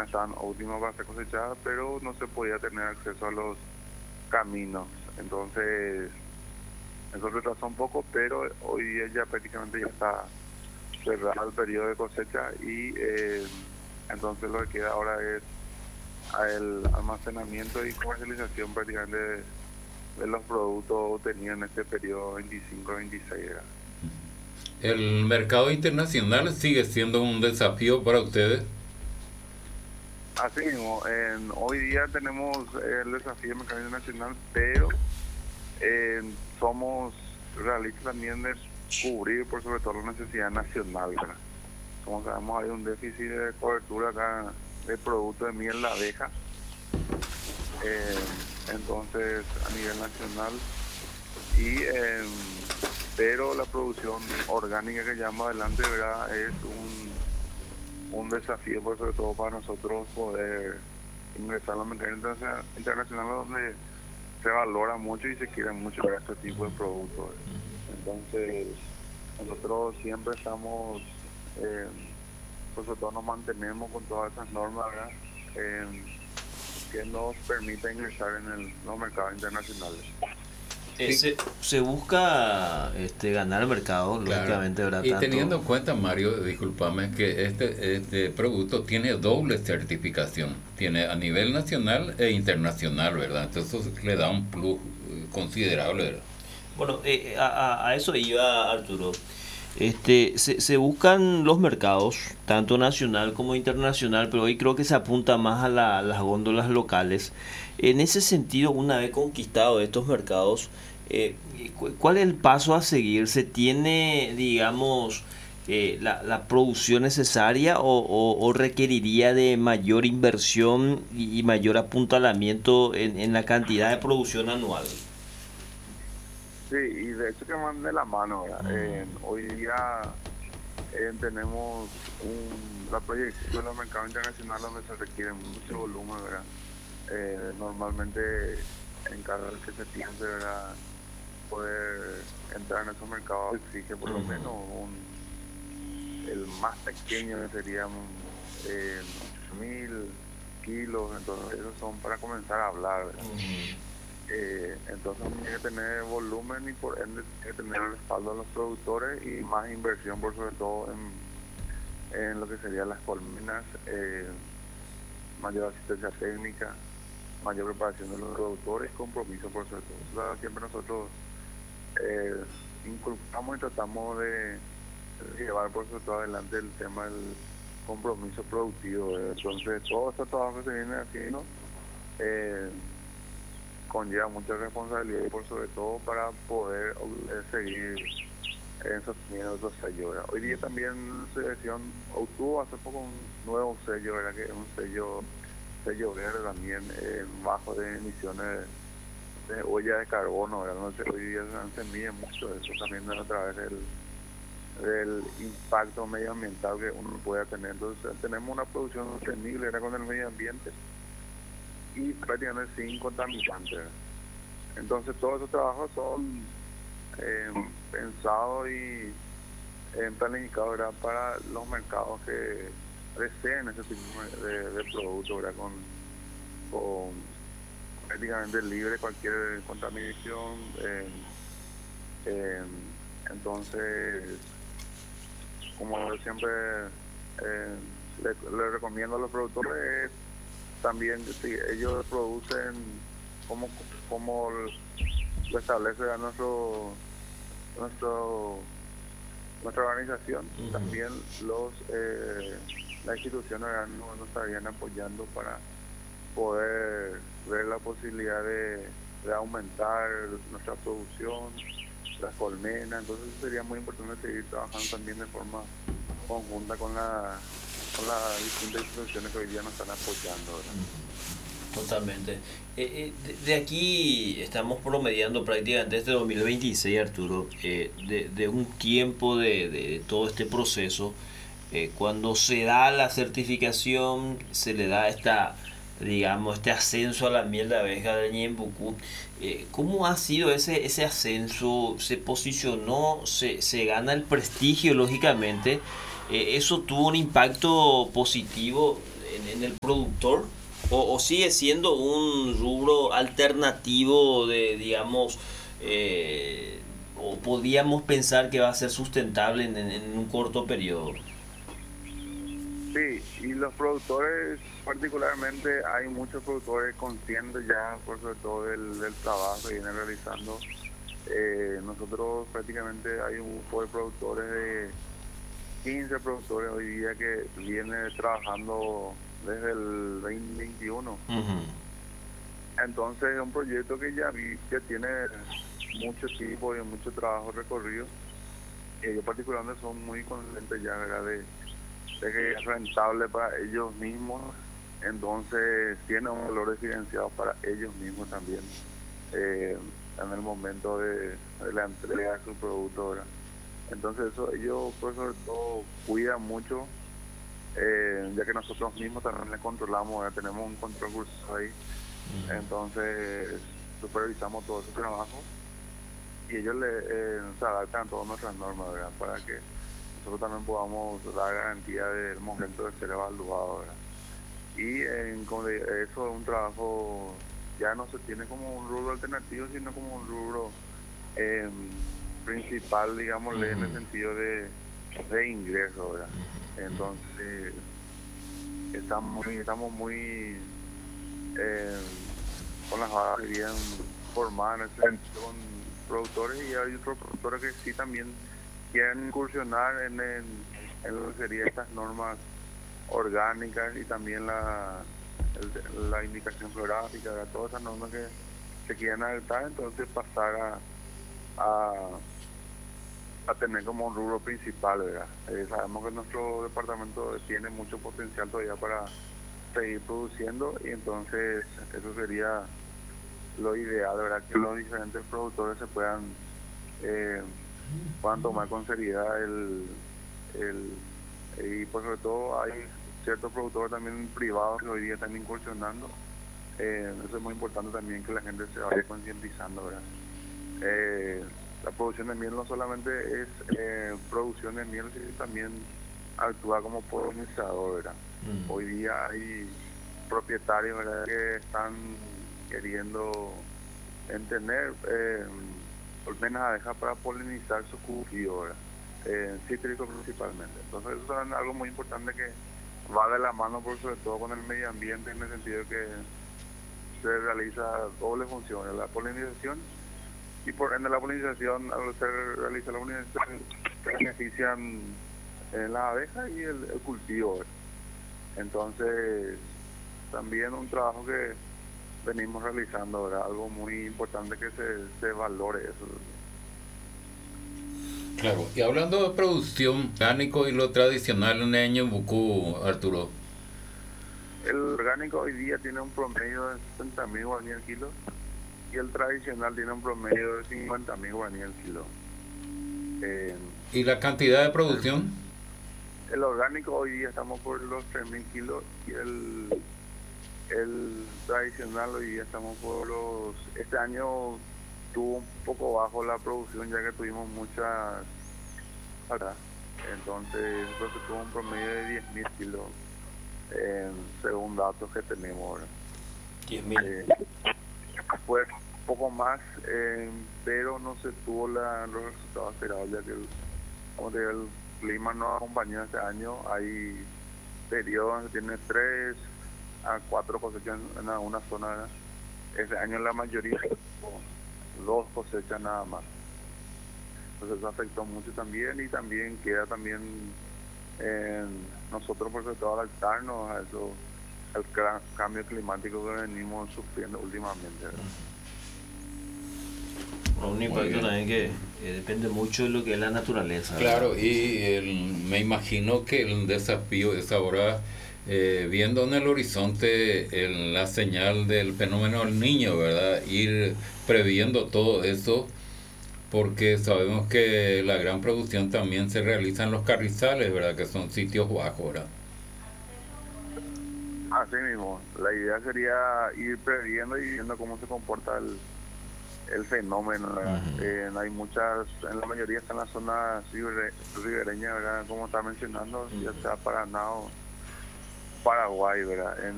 estaban óptimas para ser cosechadas, pero no se podía tener acceso a los caminos. Entonces, eso retrasó un poco, pero hoy día ya prácticamente ya está cerrado el periodo de cosecha y entonces lo que queda ahora es el almacenamiento y comercialización prácticamente de los productos obtenidos en este periodo 25-26. ¿El mercado internacional sigue siendo un desafío para ustedes? Así mismo, hoy día tenemos el desafío del mercado internacional, pero somos realistas también de cubrir por sobre todo la necesidad nacional, ¿verdad? Como sabemos, hay un déficit de cobertura acá de productos de miel de abeja, entonces a nivel nacional, y pero la producción orgánica que llevamos adelante, ¿verdad? Es un desafío, por sobre todo para nosotros poder ingresar a los mercados internacionales donde se valora mucho y se quiere mucho ver este tipo de productos. Entonces, nosotros siempre estamos, por sobre todo nos mantenemos con todas esas normas, ¿verdad? Que nos permiten ingresar en los mercados internacionales. Sí, Se busca ganar el mercado, claro. lógicamente, ¿verdad? Y Tanto. teniendo en cuenta, Mario, discúlpame, que este producto tiene doble certificación. Tiene a nivel nacional e internacional, ¿verdad? Entonces eso le da un plus considerable, ¿verdad? Bueno, a eso iba Arturo. Se buscan los mercados, tanto nacional como internacional, pero hoy creo que se apunta más a las góndolas locales. En ese sentido, una vez conquistado estos mercados, ¿cuál es el paso a seguir? ¿Se tiene, digamos, la producción necesaria o requeriría de mayor inversión y mayor apuntalamiento en la cantidad de producción anual? Sí, y de hecho que van de la mano, ¿verdad? Hoy día tenemos la proyección de los mercados internacionales donde se requiere mucho volumen, ¿verdad? Normalmente en cada vez que se piense, ¿verdad?, poder entrar en esos mercados exige por lo menos el más pequeño que sería 8.000 kilos, entonces esos son para comenzar a hablar, ¿verdad? Entonces tiene que tener volumen y por ende tiene que tener el respaldo de los productores y más inversión por sobre todo en lo que serían las colmenas, mayor asistencia técnica, mayor preparación de los productores, compromiso por sobre todo. O sea, siempre nosotros inculcamos y tratamos de llevar por sobre todo adelante el tema del compromiso productivo. Entonces todo este trabajo que se viene haciendo conlleva mucha responsabilidad y por sobre todo para poder seguir sosteniendo esos sellos. Hoy día también la selección obtuvo hace poco un nuevo sello, ¿verdad?, que es un sello verde también, bajo de emisiones de huella de carbono, ¿verdad? Entonces, hoy día se mide mucho eso también a través del impacto medioambiental que uno pueda tener. Entonces tenemos una producción sostenible, ¿verdad?, con el medio ambiente y prácticamente sin contaminantes. Entonces todos esos trabajos son pensados y planificados, ¿verdad?, para los mercados que deseen ese tipo de productos, ¿verdad?, con prácticamente libre de cualquier contaminación. Entonces, como yo siempre le recomiendo a los productores, también si ellos producen como lo establece nuestra organización, también las instituciones nos estarían apoyando para poder ver la posibilidad de aumentar nuestra producción, las colmenas. Entonces sería muy importante seguir trabajando también de forma conjunta con las distintas instituciones que hoy día nos están apoyando, ¿verdad? Totalmente. De aquí estamos promediando prácticamente este 2026, Arturo, de un tiempo de todo este proceso. Cuando se da la certificación, se le da digamos, este ascenso a la miel de abeja de Ñembucú. ¿Cómo ha sido ese ascenso? ¿Se posicionó? ¿Se gana el prestigio, lógicamente? ¿Eso tuvo un impacto positivo en el productor, o sigue siendo un rubro alternativo de, digamos, o podríamos pensar que va a ser sustentable en un corto periodo? Sí, y los productores, particularmente, hay muchos productores conscientes ya, por sobre todo del trabajo que vienen realizando. Nosotros prácticamente hay un grupo de productores de 15 productores hoy día que vienen trabajando desde el 2021. Ujú. Entonces es un proyecto que que tiene mucho tiempo y mucho trabajo recorrido. Ellos particularmente son muy conscientes ya, ¿verdad?, de que es rentable para ellos mismos, entonces tiene un valor diferenciado para ellos mismos también en el momento de la entrega de su producto, ¿verdad? Entonces eso ellos pues sobre todo cuidan mucho, ya que nosotros mismos también le controlamos, ¿verdad? Tenemos un control cursado ahí, entonces supervisamos todo ese trabajo y ellos se adaptan a todas nuestras normas, ¿verdad?, para que nosotros también podamos dar garantía del momento de ser evaluado, ¿verdad? Y eso es un trabajo, ya no se tiene como un rubro alternativo, sino como un rubro principal, digámosle, en el sentido de ingreso, ¿verdad? Entonces, estamos muy con las bases bien formadas en ese sentido con productores, y hay otros productores que sí también quieren incursionar en lo que serían estas normas orgánicas y también la indicación geográfica, ¿verdad? Todas esas normas que se quieren adaptar, entonces pasar a tener como un rubro principal, ¿verdad? Sabemos que nuestro departamento tiene mucho potencial todavía para seguir produciendo, y entonces eso sería lo ideal, ¿verdad?, que los diferentes productores se puedan tomar con seriedad y pues sobre todo hay ciertos productores también privados que hoy día están incursionando. Eso es muy importante también, que la gente se vaya concientizando, ¿verdad? La producción de miel no solamente es producción de miel, sino también actúa como polinizador, ¿verdad? Hoy día hay propietarios, ¿verdad?, que están queriendo tener colmenas abejas para polinizar su cultivo, cítrico principalmente. Entonces eso es algo muy importante que va de la mano, por sobre todo con el medio ambiente, en el sentido de que se realiza doble función, la polinización, y por ende la polinización, al realiza la polinización, se benefician las abejas y el cultivo, ¿verdad? Entonces también un trabajo que venimos realizando, ¿verdad?, algo muy importante que se valore eso. Claro, y hablando de producción orgánico y lo tradicional en Ñeembucú, Arturo. El orgánico hoy día tiene un promedio de 60.000 guaraníes al kilo, y el tradicional tiene un promedio de 50.000 guaraníes al kilo. ¿Y la cantidad de producción? El orgánico hoy día estamos por los 3.000 kilos, y el tradicional hoy día estamos por los... Este año tuvo un poco bajo la producción, ya que tuvimos muchas... Entonces creo que tuvo un promedio de 10.000 kilos, según datos que tenemos ahora. 10.000. Fue un poco más, pero no se tuvo los resultados esperados, ya que el clima no acompañó este año. Hay periodos que tiene 3 a 4 cosechas en alguna zona, ¿verdad? Este año la mayoría 2 cosechas nada más. Entonces eso afectó mucho también, y también queda también nosotros, por sobre todo, adaptarnos a eso, al cambio climático que venimos sufriendo últimamente, ¿verdad? Un impacto también que depende mucho de lo que es la naturaleza, ¿verdad? Claro, y me imagino que el desafío es ahora, viendo en el horizonte la señal del fenómeno del niño, ¿verdad?, ir previendo todo eso, porque sabemos que la gran producción también se realiza en los carrizales, ¿verdad?, que son sitios bajos, ¿verdad? Así mismo, la idea sería ir previendo y viendo cómo se comporta el fenómeno, ¿verdad? Hay muchas, en la mayoría están en las zonas ribereñas, ¿verdad?, como está mencionando, ya sea Paraná o Paraguay, ¿verdad? En